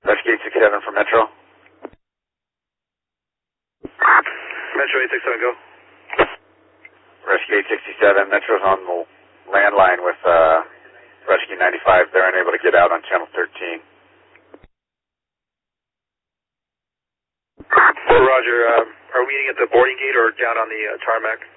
Rescue 867 from Metro. Metro 867, go. Rescue 867, Metro's on the landline with Rescue 95. They're unable to get out on channel 13. Roger, are we meeting at the boarding gate or down on the tarmac?